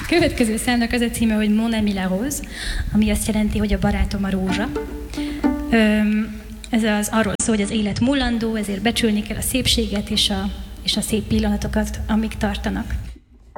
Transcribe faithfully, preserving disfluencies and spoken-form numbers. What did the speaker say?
következő számnak az a címe, hogy Mon ami la rose, ami azt jelenti, hogy a barátom a rózsa. Öm, ez az arról szól, hogy az élet mullandó, ezért becsülni kell a szépséget és a, és a szép pillanatokat, amik tartanak.